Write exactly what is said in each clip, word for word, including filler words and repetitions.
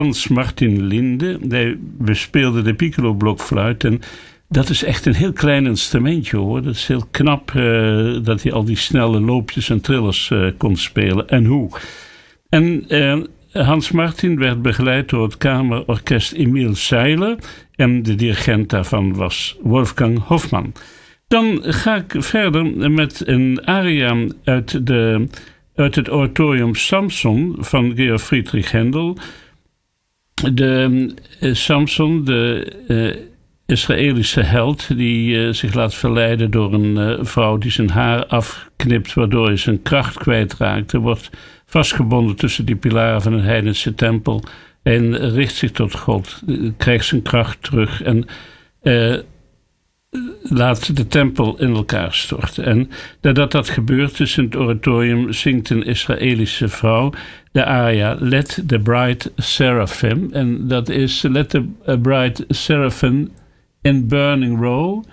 Hans Martin Linde. Hij bespeelde de piccolo-blokfluit. En dat is echt een heel klein instrumentje, hoor. Dat is heel knap uh, dat hij al die snelle loopjes en trillers uh, kon spelen. En hoe. En uh, Hans Martin werd begeleid door het kamerorkest Emil Seiler. En de dirigent daarvan was Wolfgang Hofmann. Dan ga ik verder met een aria uit, de, uit het oratorium Samson van Georg Friedrich Händel. De uh, Samson, de uh, Israëlische held die uh, zich laat verleiden door een uh, vrouw die zijn haar afknipt, waardoor hij zijn kracht kwijtraakt. Hij wordt vastgebonden tussen die pilaren van een heidense tempel en richt zich tot God, krijgt zijn kracht terug en uh, laat de tempel in elkaar storten. En nadat dat gebeurt, dus in het oratorium zingt een Israëlische vrouw de aria Let the Bright Seraphim. En dat is Let the Bright Seraphim in burning row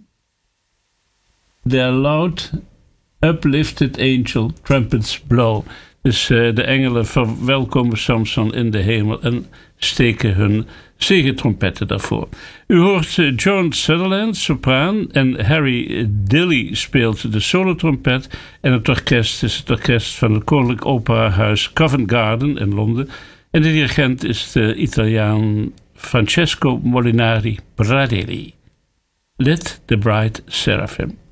their loud uplifted angel trumpets blow. Dus uh, de engelen verwelkomen Samson in de hemel en steken hun zegetrompetten daarvoor. U hoort uh, Joan Sutherland, sopraan, en Harry Dilley speelt de solotrompet. En het orkest is het orkest van het Koninklijk Operahuis Covent Garden in Londen. En de dirigent is de Italiaan Francesco Molinari Pradelli. Let the Bright Seraphim.